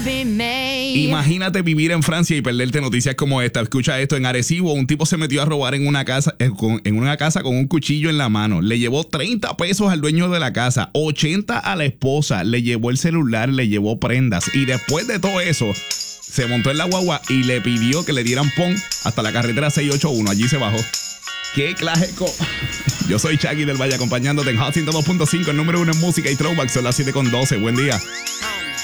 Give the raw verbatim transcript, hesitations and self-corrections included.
Imagínate vivir en Francia y perderte noticias como esta. Escucha esto: en Arecibo, un tipo se metió a robar en una casa, eh, con, en una casa con un cuchillo en la mano. Le llevó treinta pesos al dueño de la casa, ochenta a la esposa, le llevó el celular, le llevó prendas. Y después de todo eso, se montó en la guagua y le pidió que le dieran pon hasta la carretera seiscientos ochenta y uno. Allí se bajó. ¡Qué clásico! Yo soy Shaggy del Valle acompañándote en Hot ciento dos punto cinco, el número uno en música y throwback. Son las siete con doce. Buen día.